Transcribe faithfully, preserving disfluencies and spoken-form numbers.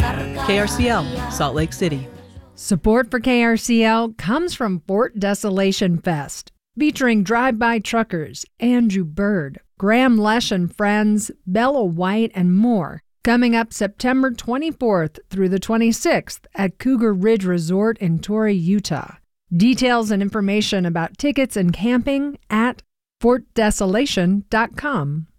K R C L, Salt Lake City. Support for K R C L comes from Fort Desolation Fest, featuring drive-by truckers, Andrew Bird, Graham Lesh and Friends, Bella White, and more. Coming up September twenty-fourth through the twenty-sixth at Cougar Ridge Resort in Torrey, Utah. Details and information about tickets and camping at fort desolation dot com.